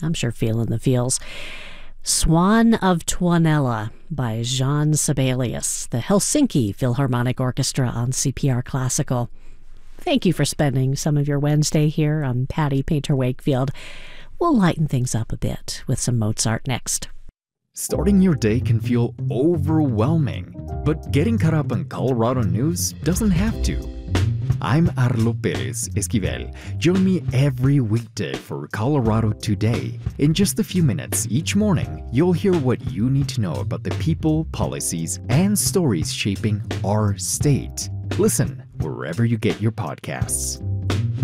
I'm sure feeling the feels. Swan of Tuonela by Jean Sibelius, the Helsinki Philharmonic Orchestra on CPR Classical. Thank you for spending some of your Wednesday here. I'm Patty Painter Wakefield. We'll lighten things up a bit with some Mozart next. Starting your day can feel overwhelming, but getting caught up on Colorado news doesn't have to. I'm Arlo Perez Esquivel. Join me every weekday for Colorado Today. In just a few minutes each morning, you'll hear what you need to know about the people, policies, and stories shaping our state. Listen wherever you get your podcasts.